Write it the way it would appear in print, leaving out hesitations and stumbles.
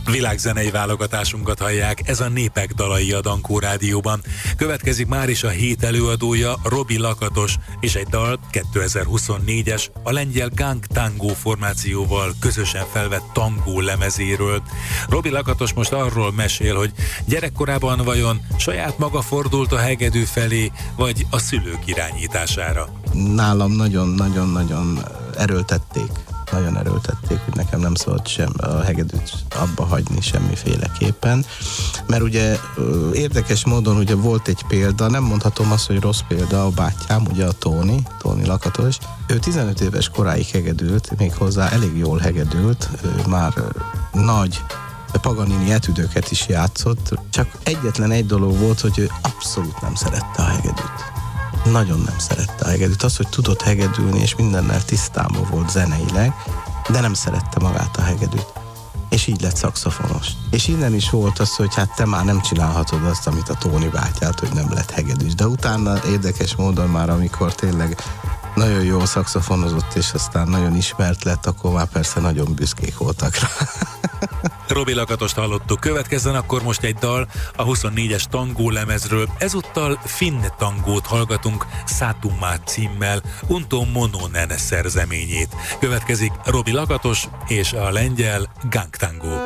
Világzenei válogatásunkat hallják, ez a Népek dalai a Dankó Rádióban. Következik már is a hét előadója, Robi Lakatos, és egy dal 2024-es, a lengyel Gang Tango formációval közösen felvett tangó lemezéről. Robi Lakatos most arról mesél, hogy gyerekkorában vajon saját maga fordult a hegedű felé, vagy a szülők irányítására. Nálam nagyon-nagyon erőltették, hogy nekem nem szabad sem a hegedűt abba hagyni semmiféleképpen, mert ugye érdekes módon ugye volt egy példa, nem mondhatom azt, hogy rossz példa, a bátyám, ugye a Tóni Lakatos, ő 15 éves koráig hegedült, méghozzá elég jól hegedült, már nagy Paganini etüdöket is játszott, csak egyetlen egy dolog volt, hogy ő abszolút nem szerette a hegedűt. Nagyon nem szerette a hegedűt. Az, hogy tudott hegedülni, és mindennel tisztában volt zeneileg, de nem szerette magát a hegedűt. És így lett szaxofonos. És innen is volt az, hogy hát te már nem csinálhatod azt, amit a Tóni bátyát, hogy nem lett hegedűs. De utána érdekes módon már, amikor tényleg nagyon jól szaxofonozott, és aztán nagyon ismert lett, akkor már persze nagyon büszkék voltak rá. Robi Lakatost hallottuk. Következzen akkor most egy dal a 24-es tangó lemezről. Ezúttal finn tangót hallgatunk Satumaa címmel, Unto Mononen szerzeményét. Következik Robi Lakatos és a lengyel Gang Tango.